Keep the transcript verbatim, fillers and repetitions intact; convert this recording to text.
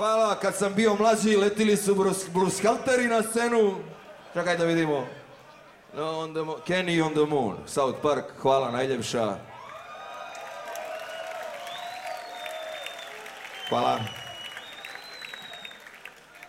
hvala, kad sam bio mlađi letili su Brushalteri na scenu. Čekaj da vidimo. No, on the Kenny on the Moon, South Park, hvala najljepša. Hvala.